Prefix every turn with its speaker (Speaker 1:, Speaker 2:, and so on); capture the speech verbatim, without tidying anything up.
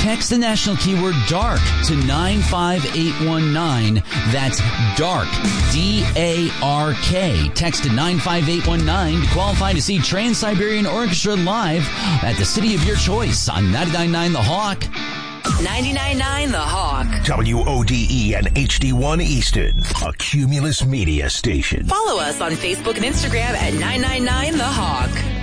Speaker 1: Text the national keyword DARK to nine five eight one nine. That's DARK, D A R K. Text to nine five eight one nine to qualify to see Trans-Siberian Orchestra live at the city of your choice on ninety-nine point nine The Hawk.
Speaker 2: ninety-nine point nine The Hawk.
Speaker 3: W O D E and H D one Easton, a Cumulus media station.
Speaker 2: Follow us on Facebook and Instagram at nine nine nine The Hawk.